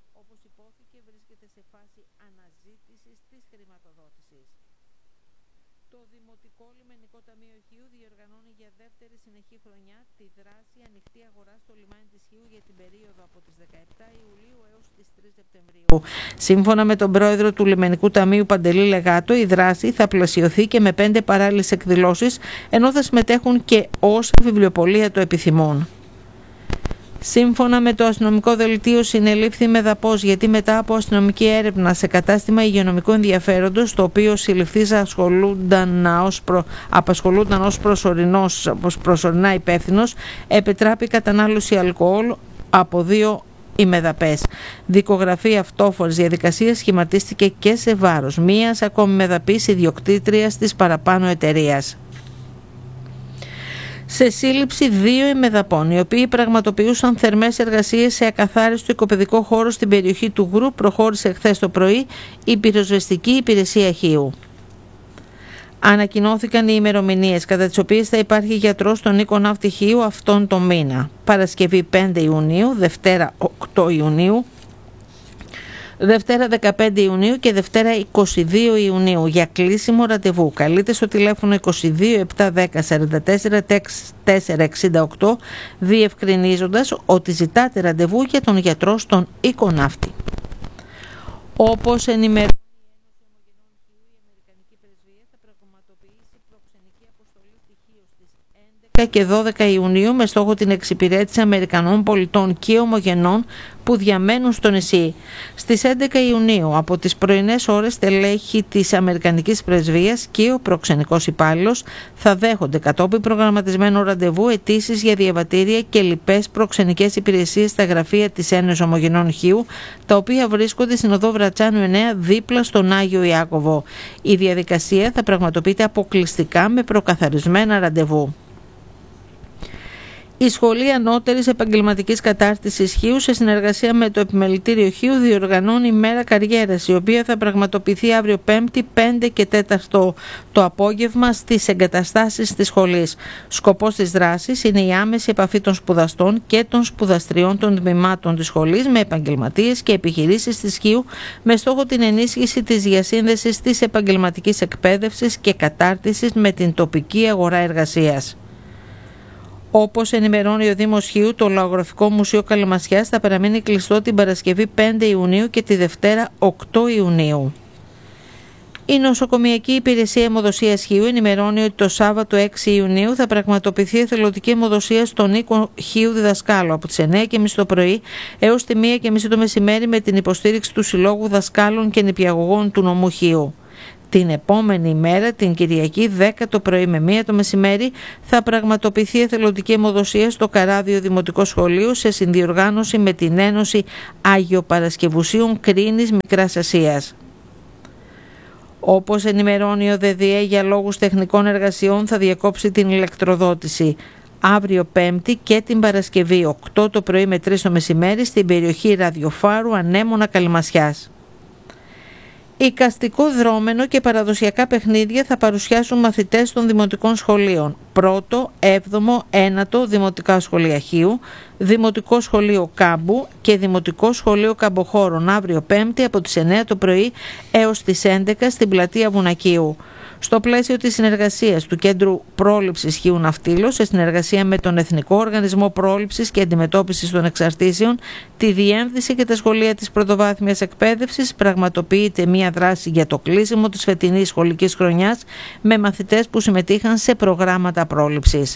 όπως υπόθηκε, βρίσκεται σε φάση αναζήτησης της χρηματοδότησης. Το Δημοτικό Λιμενικό Ταμείο Χίου διοργανώνει για δεύτερη συνεχή χρονιά τη δράση Ανοιχτή Αγορά στο λιμάνι της Χίου για την περίοδο από τις 17 Ιουλίου έως τις 3 Σεπτεμβρίου. Σύμφωνα με τον πρόεδρο του Λιμενικού Ταμείου Παντελή Λεγάτο, η δράση θα πλαισιωθεί και με 5 παράλληλες εκδηλώσεις, ενώ θα συμμετέχουν και όσοι βιβλιοπωλεία το επιθυμούν. Σύμφωνα με το αστυνομικό δελτίο, συνελήφθη με δαπός γιατί μετά από αστυνομική έρευνα σε κατάστημα υγειονομικού ενδιαφέροντος, το οποίο συλληφθής απασχολούνταν ως προσωρινά υπεύθυνος, επιτράπη κατανάλωση αλκοόλ από 2 ημεδαπές. Δικογραφή αυτόφορης διαδικασίας σχηματίστηκε και σε βάρος μίας ακόμη μεδαπής ιδιοκτήτριας της παραπάνω εταιρείας. Σε σύλληψη 2 ημεδαπών, οι οποίοι πραγματοποιούσαν θερμές εργασίες σε ακαθάριστο οικοπαιδικό χώρο στην περιοχή του Γκρου, προχώρησε χθες το πρωί η πυροσβεστική υπηρεσία Χίου. Ανακοινώθηκαν οι ημερομηνίες κατά τις οποίες θα υπάρχει γιατρός στον οίκο ναύτη Χίου αυτόν τον μήνα. Παρασκευή 5 Ιουνίου, Δευτέρα 8 Ιουνίου, Δευτέρα 15 Ιουνίου και Δευτέρα 22 Ιουνίου. Για κλείσιμο ραντεβού καλείτε στο τηλέφωνο 22 710 44 468, διευκρινίζοντας ότι ζητάτε ραντεβού για τον γιατρό στον οίκο ναύτη. Όπως ενημερώνει η Αμερικανική Πρεσβεία, θα πραγματοποιήσει προξενική αποστολή στοιχείων στις 11 και 12 Ιουνίου με στόχο την εξυπηρέτηση Αμερικανών πολιτών και ομογενών που διαμένουν στο νησί. Στις 11 Ιουνίου από τις πρωινές ώρες τελέχη της Αμερικανικής Πρεσβείας και ο προξενικός υπάλληλος θα δέχονται κατόπιν προγραμματισμένο ραντεβού αιτήσεις για διαβατήρια και λοιπές προξενικές υπηρεσίες στα γραφεία της Ένωσης Ομογενών Χίου, τα οποία βρίσκονται στην οδό Βρατσάνου 9 δίπλα στον Άγιο Ιάκωβο. Η διαδικασία θα πραγματοποιείται αποκλειστικά με προκαθαρισμένα ραντεβού. Η Σχολή Ανώτερης Επαγγελματικής Κατάρτισης Χίου, σε συνεργασία με το Επιμελητήριο Χίου, διοργανώνει μέρα καριέρας, η οποία θα πραγματοποιηθεί αύριο 5η 5 και 4 το απόγευμα στις εγκαταστάσεις της σχολής. Σκοπός της δράσης είναι η άμεση επαφή των σπουδαστών και των σπουδαστριών των τμήματων της σχολής με επαγγελματίες και επιχειρήσεις της Χίου, με στόχο την ενίσχυση της διασύνδεσης της επαγγελματικής εκπαίδευσης και κατάρτισης με την τοπική αγορά εργασίας. Όπως ενημερώνει ο Δήμος Χίου, το Λαογραφικό Μουσείο Καλαμασιάς θα παραμείνει κλειστό την Παρασκευή 5 Ιουνίου και τη Δευτέρα 8 Ιουνίου. Η Νοσοκομιακή Υπηρεσία Αιμοδοσίας Χίου ενημερώνει ότι το Σάββατο 6 Ιουνίου θα πραγματοποιηθεί εθελοντική αιμοδοσία στον οίκο Χίου Διδασκάλου από τις 9:30 το πρωί έως τη 1:30 το μεσημέρι με την υποστήριξη του Συλλόγου Δασκάλων και Νηπιαγωγών του νομού Χίου. Την επόμενη ημέρα, την Κυριακή 10 το πρωί με 1 το μεσημέρι, θα πραγματοποιηθεί εθελοντική αιμοδοσία στο Καράβιο Δημοτικό Σχολείο σε συνδιοργάνωση με την Ένωση Αγιοπαρασκευουσίων Κρίνης Μικράς Ασίας. Όπως ενημερώνει ο ΔΔΕ, για λόγους τεχνικών εργασιών θα διακόψει την ηλεκτροδότηση αύριο 5η και την Παρασκευή 8 το πρωί με 3 το μεσημέρι στην περιοχή Ραδιοφάρου Ανέμωνα Καλυμασιάς. Εικαστικό δρόμενο και παραδοσιακά παιχνίδια θα παρουσιάσουν μαθητές των δημοτικών σχολείων. 1ο, 7ο, 9ο Δημοτικά Σχολεία Χίου, Δημοτικό Σχολείο Κάμπου και Δημοτικό Σχολείο Καμποχώρων αύριο 5η από τις 9 το πρωί έως τις 11 στην πλατεία Βουνακίου. Στο πλαίσιο της συνεργασίας του Κέντρου Πρόληψης Χίου Ναυτίλος, σε συνεργασία με τον Εθνικό Οργανισμό Πρόληψης και Αντιμετώπισης των Εξαρτήσεων, τη Διεύθυνση και τα Σχολεία της Πρωτοβάθμιας Εκπαίδευσης, πραγματοποιείται μια δράση για το κλείσιμο της φετινής σχολικής χρονιάς με μαθητές που συμμετείχαν σε προγράμματα πρόληψης.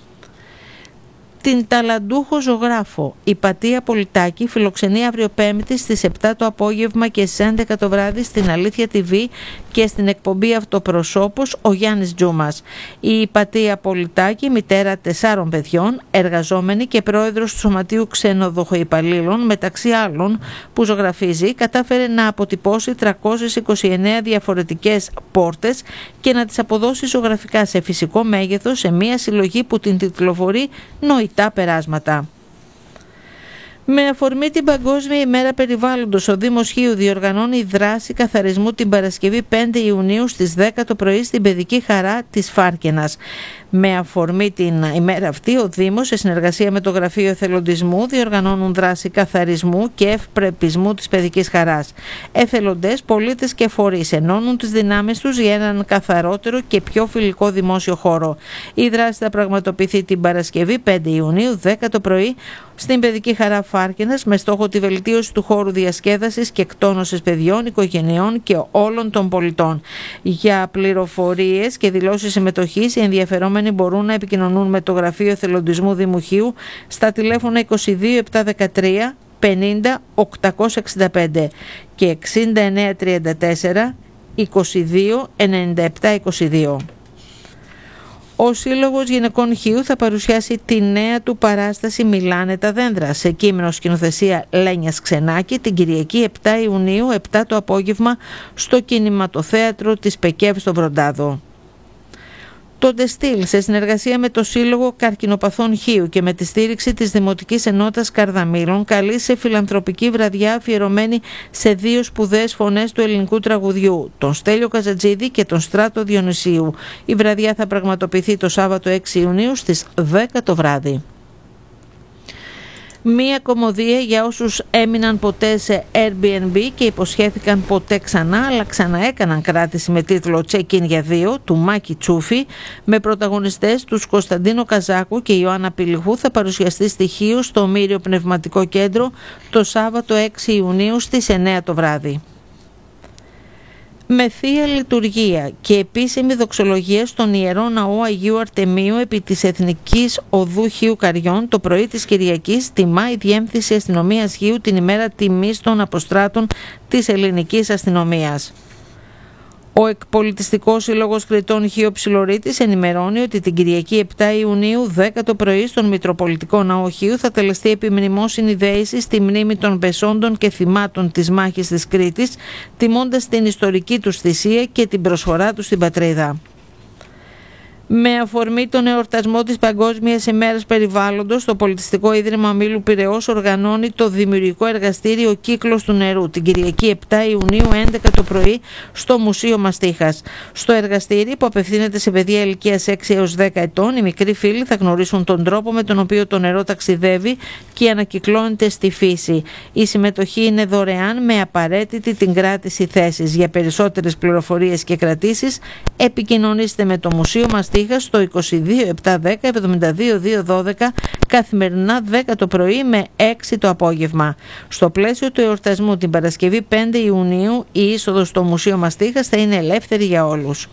Την ταλαντούχο ζωγράφο Υπατία Πολιτάκη φιλοξενεί αύριο 5η στις 7 το απόγευμα και στις 11 το βράδυ στην Αλήθεια TV και στην εκπομπή Αυτοπροσώπος ο Γιάννης Τζούμας. Η Υπατία Πολιτάκη, μητέρα 4 παιδιών, εργαζόμενη και πρόεδρος του Σωματείου Ξενοδοχοϊπαλλήλων, μεταξύ άλλων που ζωγραφίζει, κατάφερε να αποτυπώσει 329 διαφορετικές πόρτες και να τις αποδώσει ζωγραφικά σε φυσικό μέγεθος σε μια συλλογή που την τιτλοφορεί «Νοητά περάσματα». Με αφορμή την Παγκόσμια ημέρα περιβάλλοντος, ο Δήμος Χίου διοργανώνει δράση καθαρισμού την Παρασκευή 5 Ιουνίου στις 10 το πρωί στην Παιδική Χαρά της Φάρκαινας. Με αφορμή την ημέρα αυτή, ο Δήμος, σε συνεργασία με το Γραφείο Εθελοντισμού, διοργανώνουν δράση καθαρισμού και ευπρεπισμού της παιδικής χαράς. Εθελοντές, πολίτες και φορείς ενώνουν τις δυνάμεις τους για έναν καθαρότερο και πιο φιλικό δημόσιο χώρο. Η δράση θα πραγματοποιηθεί την Παρασκευή 5 Ιουνίου, 10 το πρωί, στην Παιδική Χαρά Φάρκινας, με στόχο τη βελτίωση του χώρου διασκέδασης και εκτόνωσης παιδιών, οικογενειών και όλων των πολιτών. Για πληροφορίες και δηλώσεις συμμετοχής, οι ενδιαφερόμενοι μπορούν να επικοινωνούν με το Γραφείο Εθελοντισμού Δημουχείου στα τηλέφωνα 22 713 50 865 και 69 34 22 97 22. Ο Σύλλογος Γυναικών Χίου θα παρουσιάσει τη νέα του παράσταση «Μιλάνε τα δέντρα» σε κείμενο σκηνοθεσία Λένιας Ξενάκη την Κυριακή 7 Ιουνίου, 7 το απόγευμα, στο Κινηματοθέατρο της ΠΕΚΕΒ στο Βροντάδο. Το Ντεστήλ, σε συνεργασία με το Σύλλογο Καρκινοπαθών Χίου και με τη στήριξη της Δημοτικής Ενότητας Καρδαμήλων, καλεί σε φιλανθρωπική βραδιά αφιερωμένη σε δύο σπουδαίες φωνές του ελληνικού τραγουδιού, τον Στέλιο Καζατζίδη και τον Στράτο Διονυσίου. Η βραδιά θα πραγματοποιηθεί το Σάββατο 6 Ιουνίου στις 10 το βράδυ. Μία κωμωδία για όσους έμειναν ποτέ σε Airbnb και υποσχέθηκαν ποτέ ξανά, αλλά ξαναέκαναν κράτηση, με τίτλο Check-in για δύο, του Μάκη Τσούφη, με πρωταγωνιστές τους Κωνσταντίνο Καζάκου και Ιωάννα Πηλιχού, θα παρουσιαστεί στοιχείο στο Μύριο Πνευματικό Κέντρο το Σάββατο 6 Ιουνίου στις 9 το βράδυ. Με θεία λειτουργία και επίσημη δοξολογία στον Ιερό Ναό Αγίου Αρτεμίου επί της Εθνικής Οδού Χίου Καριών, το πρωί της Κυριακής τιμά η Διεύθυνση Αστυνομίας Χίου την ημέρα τιμής των αποστράτων της ελληνικής αστυνομίας. Ο Εκπολιτιστικός Σύλλογος Κρητών Χίου Ψιλορίτης ενημερώνει ότι την Κυριακή 7 Ιουνίου 10 το πρωί στον Μητροπολιτικό Ναό Χίου θα τελεστεί επιμνημόσυνη δέηση στη μνήμη των πεσόντων και θυμάτων της μάχης της Κρήτης, τιμώντας την ιστορική τους θυσία και την προσφορά τους στην πατρίδα. Με αφορμή τον εορτασμό της Παγκόσμιας ημέρας περιβάλλοντος, το Πολιτιστικό Ίδρυμα Μήλου Πειραιώς οργανώνει το δημιουργικό εργαστήριο «Κύκλος του νερού» την Κυριακή 7 Ιουνίου 11 το πρωί στο Μουσείο Μαστίχας. Στο εργαστήρι, που απευθύνεται σε παιδιά ηλικίας 6 έως 10 ετών, οι μικροί φίλοι θα γνωρίσουν τον τρόπο με τον οποίο το νερό ταξιδεύει και ανακυκλώνεται στη φύση. Η συμμετοχή είναι δωρεάν, με απαραίτητη την κράτηση θέσης. Για περισσότερες πληροφορίες και κρατήσεις, επικοινωνήστε με το Μουσείο Μαστίχας στο 22 710 72 212, καθημερινά 10 το πρωί με 6 το απόγευμα. Στο πλαίσιο του εορτασμού την Παρασκευή 5 Ιουνίου, η είσοδος στο Μουσείο Μαστίχας θα είναι ελεύθερη για όλους.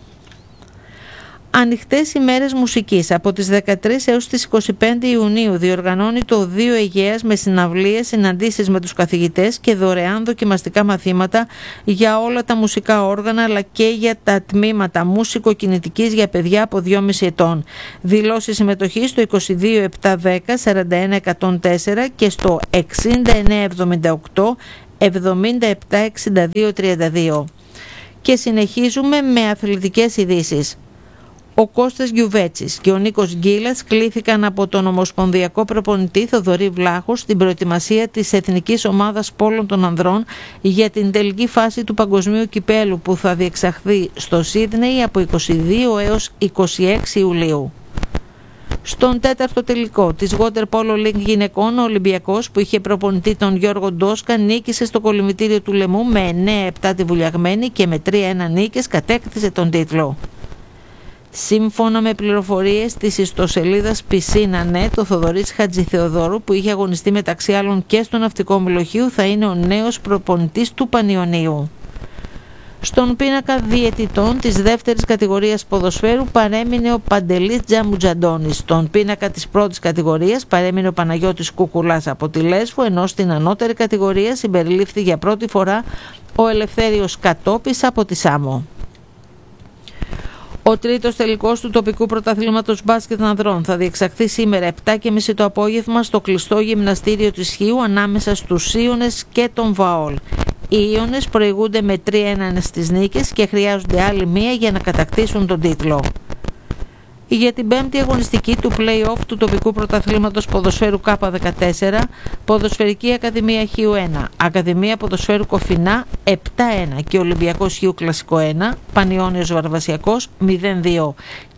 Ανοιχτές ημέρες μουσικής από τις 13 έως τις 25 Ιουνίου διοργανώνει το Οδείο Αιγαίας με συναυλίες, συναντήσεις με τους καθηγητές και δωρεάν δοκιμαστικά μαθήματα για όλα τα μουσικά όργανα, αλλά και για τα τμήματα μουσικοκινητικής για παιδιά από 2,5 ετών. Δηλώσεις συμμετοχής στο 22 710 41 104 και στο 69 78 77 62 32. Και συνεχίζουμε με αθλητικές ειδήσεις. Ο Κώστας Γιουβέτσης και ο Νίκος Γκίλας κλήθηκαν από τον Ομοσπονδιακό Προπονητή Θοδωρή Βλάχο στην προετοιμασία της Εθνικής Ομάδας Πόλων των Ανδρών για την τελική φάση του Παγκοσμίου Κυπέλου, που θα διεξαχθεί στο Σίδνεϊ από 22 έως 26 Ιουλίου. Στον τέταρτο τελικό της Water Polo League γυναικών, ο Ολυμπιακός, που είχε προπονητή τον Γιώργο Ντόσκα, νίκησε στο κολυμβητήριο του Λεμού με 9-7 τη Βουλιαγμένη και με 3-1 νίκες κατέκτησε τον τίτλο. Σύμφωνα με πληροφορίες της ιστοσελίδας Piscina.net, ο Θοδωρής Χατζηθεοδόρου, που είχε αγωνιστεί μεταξύ άλλων και στο Ναυτικό Μυλοχείο, θα είναι ο νέος προπονητής του Πανιωνίου. Στον πίνακα διαιτητών της δεύτερης κατηγορίας ποδοσφαίρου παρέμεινε ο Παντελής Τζαμουτζαντώνης. Στον πίνακα της πρώτης κατηγορίας παρέμεινε ο Παναγιώτης Κουκουλάς από τη Λέσβο, ενώ στην ανώτερη κατηγορία συμπεριλήφθη για πρώτη φορά ο Ελευθέριος Κατόπης από τη Σάμο. Ο τρίτος τελικός του τοπικού πρωταθλήματος μπάσκετ ανδρών θα διεξαχθεί σήμερα 7:30 το απόγευμα στο κλειστό γυμναστήριο της Χίου ανάμεσα στους Ίωνες και τον Βαόλ. Οι Ίωνες προηγούνται με 3-1 στις νίκες και χρειάζονται άλλη μία για να κατακτήσουν τον τίτλο. Για την πέμπτη αγωνιστική του play-off του τοπικού πρωταθλήματος ποδοσφαίρου K14, Ποδοσφαιρική Ακαδημία Χίου 1, Ακαδημία Ποδοσφαίρου Κοφινά 7-1 και Ολυμπιακός Χίου Κλασικό 1, Πανιώνιος Βαρβασιακός 0-2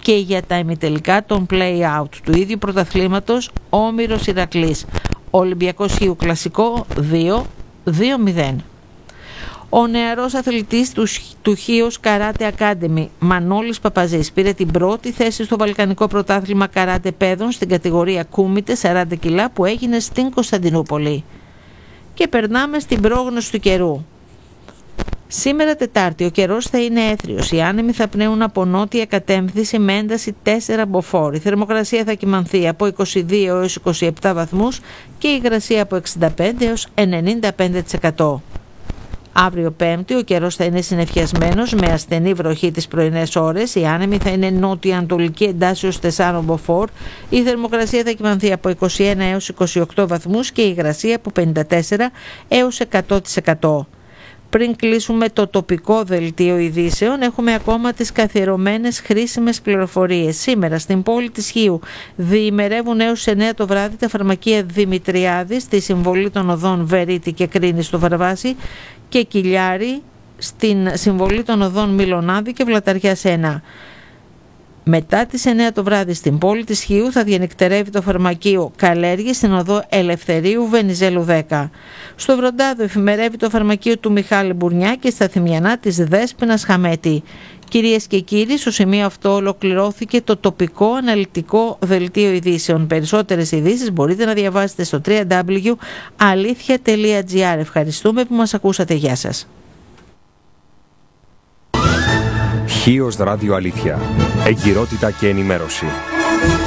και για τα ημιτελικά των play-out του ίδιου πρωταθλήματος Όμηρος Ηρακλής. Ολυμπιακός Χίου Κλασικό 2-0. Ο νεαρός αθλητής του Χίος Καράτε Academy, Μανώλης Παπαζής, πήρε την πρώτη θέση στο Βαλκανικό Πρωτάθλημα Καράτε Παιδών στην κατηγορία Κούμιτε 40 κιλά που έγινε στην Κωνσταντινούπολη. Και περνάμε στην πρόγνωση του καιρού. Σήμερα Τετάρτη ο καιρός θα είναι έθριος, οι άνεμοι θα πνέουν από νότια κατεύθυνση με ένταση 4 μποφόρ. Η θερμοκρασία θα κυμανθεί από 22 έως 27 βαθμούς και η υγρασία από 65 έως 95%. Αύριο Πέμπτη ο καιρός θα είναι συννεφιασμένος με ασθενή βροχή τις πρωινές ώρες. Οι άνεμοι θα είναι νότια-ανατολική εντάσσεως 4 μποφόρ. Η θερμοκρασία θα κυμανθεί από 21 έως 28 βαθμούς και η υγρασία από 54 έως 100%. Πριν κλείσουμε το τοπικό δελτίο ειδήσεων, έχουμε ακόμα τις καθιερωμένες χρήσιμες πληροφορίες. Σήμερα στην πόλη της Χίου διημερεύουν έως 9 το βράδυ τα φαρμακεία Δημητριάδη στη συμβολή των οδών Βερίτη και Κρίνη στο Βαρβάση και Κιλιάρη στην συμβολή των οδών Μιλονάδη και Βλαταριάς 1. Μετά τις 9 το βράδυ στην πόλη της Χίου θα διανυκτερεύει το φαρμακείο Καλέργη στην οδό Ελευθερίου Βενιζέλου 10. Στο Βροντάδο εφημερεύει το φαρμακείο του Μιχάλη Μπουρνιά και στα Θημιανά της Δέσποινας Χαμέτη. Κυρίες και κύριοι, στο σημείο αυτό ολοκληρώθηκε το τοπικό αναλυτικό δελτίο ειδήσεων. Περισσότερες ειδήσεις μπορείτε να διαβάσετε στο www.alithia.gr. Ευχαριστούμε που μας ακούσατε. Γεια σας. Χίος Ράδιο Αλήθεια. Εγκυρότητα και ενημέρωση.